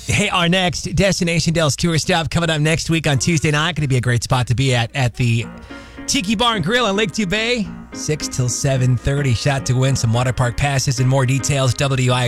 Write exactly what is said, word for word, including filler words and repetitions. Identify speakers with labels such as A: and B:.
A: Hey, our next Destination Del's tour stop coming up next week on Tuesday night. Going to be a great spot to be at at the Tiki Bar and Grill on Lake Two Bay, six till seven thirty. Shot to win some water park passes and more details. W I